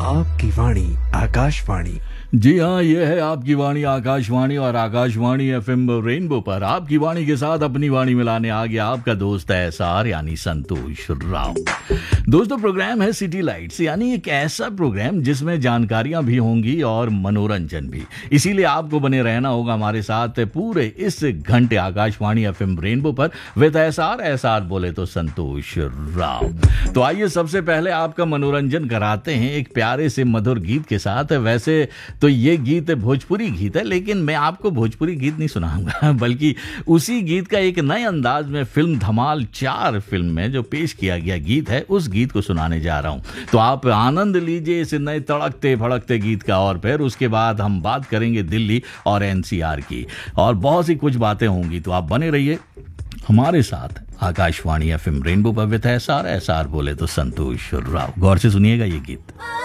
आपकी वाणी आकाशवाणी। जी हाँ, ये है आपकी वाणी आकाशवाणी और आकाशवाणी एफएम रेनबो पर आपकी वाणी के साथ अपनी वाणी मिलाने आ गया आपका दोस्त है एसआर यानी संतोष राव। दोस्तों, प्रोग्राम है सिटी लाइट्स, यानी एक ऐसा प्रोग्राम जिसमें जानकारियां भी होंगी और मनोरंजन भी। इसीलिए आपको बने रहना होगा हमारे साथ पूरे इस घंटे आकाशवाणी एफएम रेनबो पर विद एसआर बोले तो संतोष राव। तो आइए सबसे पहले आपका मनोरंजन कराते हैं एक प्यारे से मधुर गीत के साथ। वैसे तो ये गीत भोजपुरी गीत है, लेकिन मैं आपको भोजपुरी गीत नहीं सुनाऊंगा, बल्कि उसी गीत का एक नए अंदाज में फिल्म धमाल 4 फिल्म में जो पेश किया गया गीत है, उस गीत को सुनाने जा रहा हूं। तो आप आनंद लीजिए इस नए तड़कते भड़कते गीत का, और फिर उसके बाद हम बात करेंगे दिल्ली और एनसीआर की, और बहुत सी कुछ बातें होंगी। तो आप बने रहिए हमारे साथ आकाशवाणी एफएम रेनबो पर विद एसआर बोले तो संतोष राव। गौर से सुनिएगा ये गीत।